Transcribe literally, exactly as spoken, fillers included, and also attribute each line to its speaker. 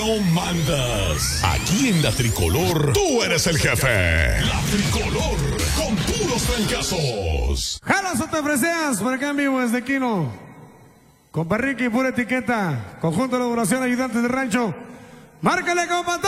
Speaker 1: no mandas. Aquí en La Tricolor, tú eres el jefe. La Tricolor, con puros trancazos.
Speaker 2: Jalas o te freseas, por acá en vivo desde Quino. Con Ricky, pura etiqueta. Conjunto de elaboración, ayudantes de rancho. Márcale, compa.